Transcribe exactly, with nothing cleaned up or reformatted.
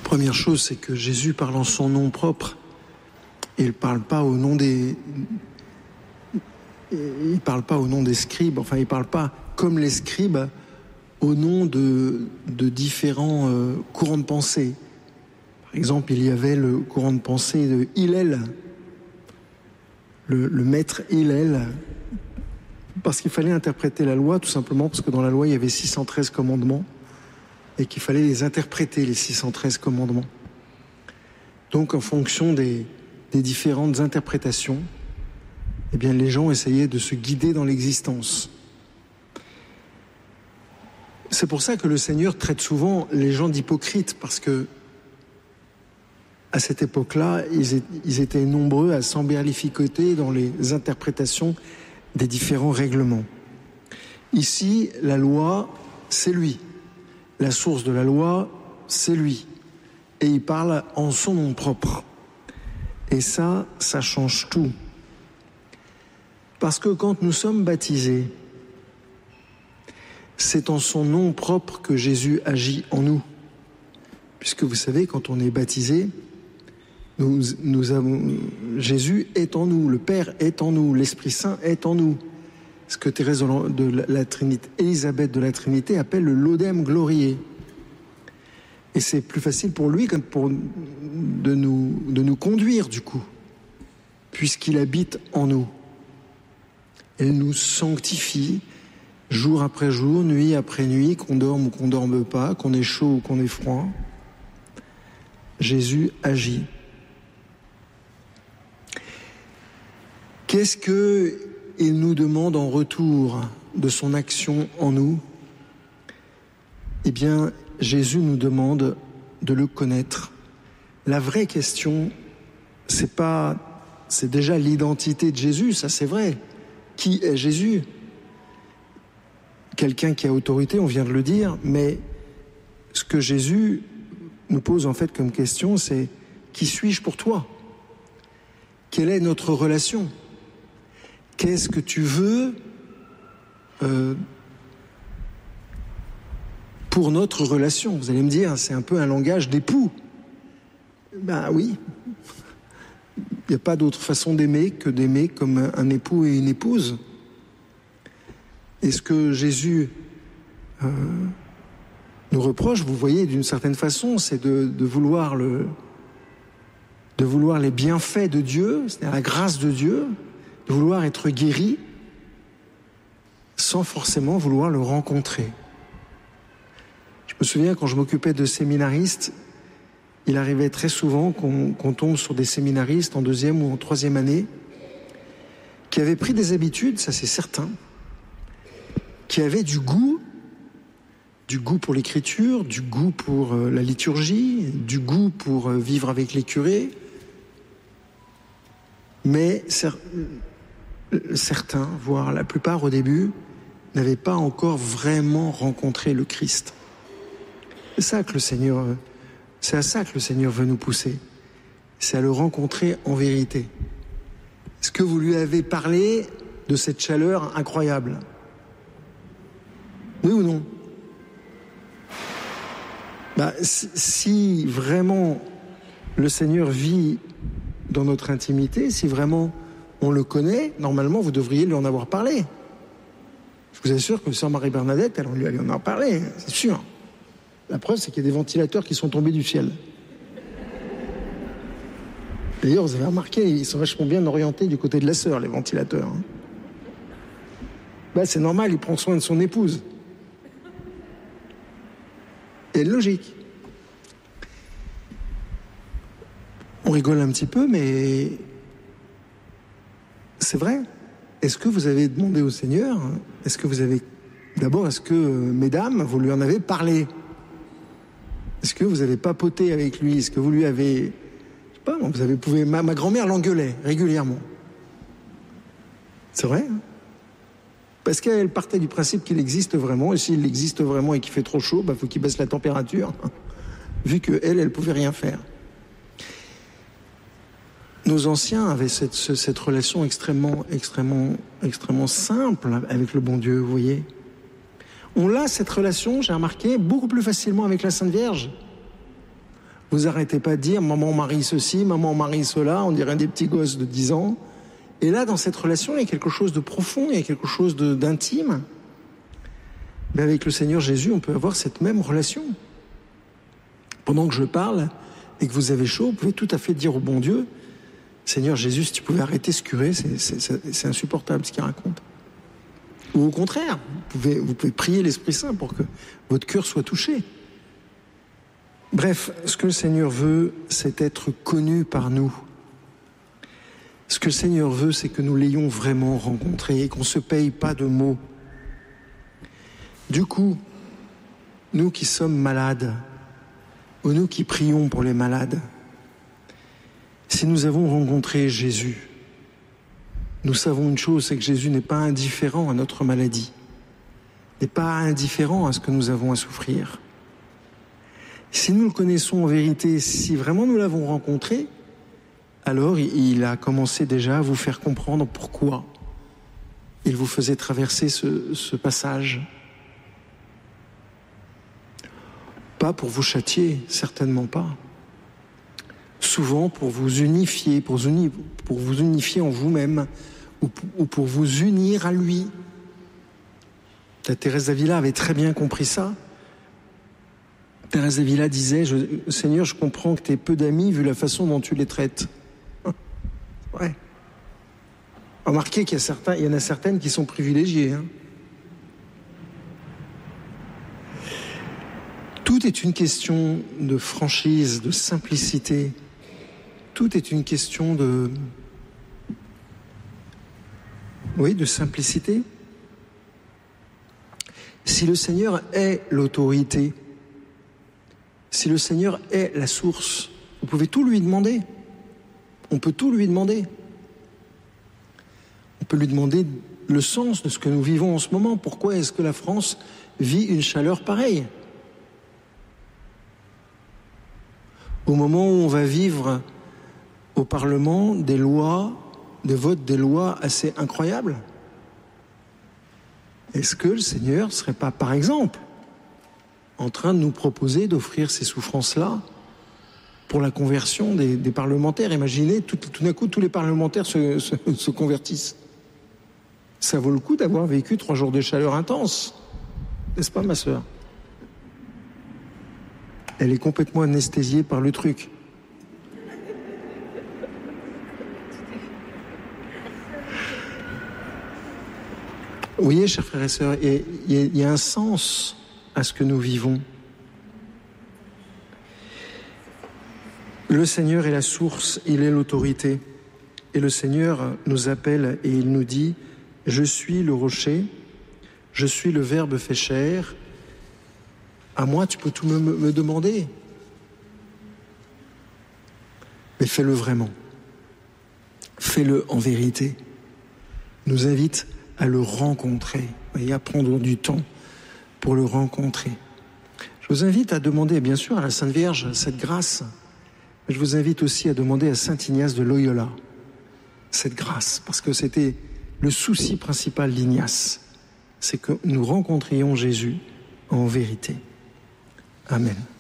Première chose, c'est que Jésus parle en son nom propre. Il ne parle pas au nom des... Il parle pas au nom des scribes, enfin il ne parle pas comme les scribes au nom de, de différents euh, courants de pensée. Par exemple, il y avait le courant de pensée de Hillel, le, le maître Hillel, parce qu'il fallait interpréter la loi, tout simplement parce que dans la loi il y avait six cent treize commandements et qu'il fallait les interpréter, les six cent treize commandements. Donc en fonction des, des différentes interprétations, eh bien, les gens essayaient de se guider dans l'existence. C'est pour ça que le Seigneur traite souvent les gens d'hypocrites, parce que à cette époque-là, ils étaient nombreux à s'emberlificoter dans les interprétations des différents règlements. Ici, la loi, c'est lui. La source de la loi, c'est lui. Et il parle en son nom propre. Et ça, ça change tout. Parce que quand nous sommes baptisés, c'est en son nom propre que Jésus agit en nous. Puisque vous savez, quand on est baptisé, nous, nous avons, Jésus est en nous, le Père est en nous, l'Esprit Saint est en nous. Ce que Thérèse de la, la Trinité, Élisabeth de la Trinité appelle le Laudem Gloriae. Et c'est plus facile pour lui que pour de nous, de nous conduire du coup, puisqu'il habite en nous. Elle nous sanctifie jour après jour, nuit après nuit, qu'on dorme ou qu'on dorme pas, qu'on ait chaud ou qu'on ait froid. Jésus agit. Qu'est-ce qu'il nous demande en retour de son action en nous? Eh bien, Jésus nous demande de le connaître. La vraie question, c'est pas, c'est déjà l'identité de Jésus, ça c'est vrai. Qui est Jésus? Quelqu'un qui a autorité, on vient de le dire, mais ce que Jésus nous pose en fait comme question, c'est qui suis-je pour toi? Quelle est notre relation? Qu'est-ce que tu veux euh, pour notre relation? Vous allez me dire, c'est un peu un langage d'époux. Ben oui. Il n'y a pas d'autre façon d'aimer que d'aimer comme un époux et une épouse. Et ce que Jésus euh, nous reproche, vous voyez, d'une certaine façon, c'est de, de, vouloir le, de vouloir les bienfaits de Dieu, c'est-à-dire la grâce de Dieu, de vouloir être guéri sans forcément vouloir le rencontrer. Je me souviens, quand je m'occupais de séminaristes, il arrivait très souvent qu'on, qu'on tombe sur des séminaristes en deuxième ou en troisième année qui avaient pris des habitudes, ça c'est certain, qui avaient du goût, du goût pour l'écriture, du goût pour euh, la liturgie, du goût pour euh, vivre avec les curés, mais cer- certains, voire la plupart au début, n'avaient pas encore vraiment rencontré le Christ. C'est ça que le Seigneur... Euh, C'est à ça que le Seigneur veut nous pousser. C'est à le rencontrer en vérité. Est-ce que vous lui avez parlé de cette chaleur incroyable? Oui ou non? Bah, si vraiment le Seigneur vit dans notre intimité, si vraiment on le connaît, normalement vous devriez lui en avoir parlé. Je vous assure que sœur Marie Bernadette, elle lui en a parlé, c'est sûr. La preuve, c'est qu'il y a des ventilateurs qui sont tombés du ciel. D'ailleurs, vous avez remarqué, ils sont vachement bien orientés du côté de la sœur, les ventilateurs. Hein. Ben, c'est normal, il prend soin de son épouse. Et logique. On rigole un petit peu, mais c'est vrai. Est-ce que vous avez demandé au Seigneur, est-ce que vous avez... D'abord, est-ce que, mesdames, vous lui en avez parlé? Est-ce que vous avez papoté avec lui? Est-ce que vous lui avez... Je sais pas, vous avez pouvé... Ma, ma grand-mère l'engueulait régulièrement. C'est vrai, hein? Parce qu'elle partait du principe qu'il existe vraiment, et s'il existe vraiment et qu'il fait trop chaud, il bah, faut qu'il baisse la température, vu qu'elle, elle ne pouvait rien faire. Nos anciens avaient cette, cette relation extrêmement, extrêmement, extrêmement simple avec le bon Dieu, vous voyez. On a cette relation, j'ai remarqué, beaucoup plus facilement avec la Sainte Vierge. Vous arrêtez pas de dire « maman marie ceci, maman marie cela », on dirait des petits gosses de dix ans. Et là, dans cette relation, il y a quelque chose de profond, il y a quelque chose de, d'intime. Mais avec le Seigneur Jésus, on peut avoir cette même relation. Pendant que je parle et que vous avez chaud, vous pouvez tout à fait dire au bon Dieu « Seigneur Jésus, si tu pouvais arrêter ce curé, c'est, c'est, c'est insupportable ce qu'il raconte. » Ou au contraire, vous pouvez, vous pouvez prier l'Esprit Saint pour que votre cœur soit touché. Bref, ce que le Seigneur veut, c'est être connu par nous. Ce que le Seigneur veut, c'est que nous l'ayons vraiment rencontré et qu'on ne se paye pas de mots. Du coup, nous qui sommes malades, ou nous qui prions pour les malades, si nous avons rencontré Jésus, nous savons une chose, c'est que Jésus n'est pas indifférent à notre maladie, n'est pas indifférent à ce que nous avons à souffrir. Si nous le connaissons en vérité, si vraiment nous l'avons rencontré, alors il a commencé déjà à vous faire comprendre pourquoi il vous faisait traverser ce, ce passage. Pas pour vous châtier, certainement pas. Souvent pour vous unifier, pour vous unifier, pour vous unifier en vous-même, ou, ou pour vous unir à lui. La Thérèse d'Avila avait très bien compris ça. Thérèse d'Avila disait, je, Seigneur, je comprends que tu aies peu d'amis vu la façon dont tu les traites. Ouais. Remarquez qu'il y a certains, il y en a certaines qui sont privilégiées. Hein. Tout est une question de franchise, de simplicité. Tout est une question de... Oui, de simplicité. Si le Seigneur est l'autorité, si le Seigneur est la source, vous pouvez tout lui demander. On peut tout lui demander. On peut lui demander le sens de ce que nous vivons en ce moment. Pourquoi est-ce que la France vit une chaleur pareille ? Au moment où on va vivre au Parlement des lois, des votes des lois assez incroyables, est-ce que le Seigneur ne serait pas, par exemple, en train de nous proposer d'offrir ces souffrances-là pour la conversion des, des parlementaires? Imaginez, tout, tout d'un coup, tous les parlementaires se, se, se convertissent. Ça vaut le coup d'avoir vécu trois jours de chaleur intense, n'est-ce pas, ma sœur? Elle est complètement anesthésiée par le truc. Vous voyez, chers frères et sœurs, il y, y a un sens à ce que nous vivons. Le Seigneur est la source, il est l'autorité. Et le Seigneur nous appelle et il nous dit « Je suis le rocher, je suis le Verbe fait chair. À moi, tu peux tout me, me demander. Mais fais-le vraiment. Fais-le en vérité. » Il nous invite à le rencontrer, et à prendre du temps pour le rencontrer. Je vous invite à demander, bien sûr, à la Sainte Vierge cette grâce. Mais je vous invite aussi à demander à Saint Ignace de Loyola cette grâce, parce que c'était le souci principal d'Ignace, c'est que nous rencontrions Jésus en vérité. Amen.